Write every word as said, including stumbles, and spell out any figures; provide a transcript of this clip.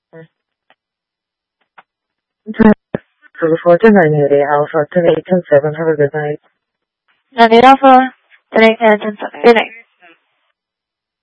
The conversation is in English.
For dinner Nudie Alpha to eight and seven. Have a good night. Nani Alpha, to eight and seven. Good night.